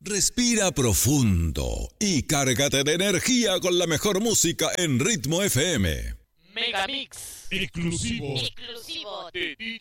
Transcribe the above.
Respira profundo y cárgate de energía con la mejor música en Ritmo FM. Megamix exclusivo de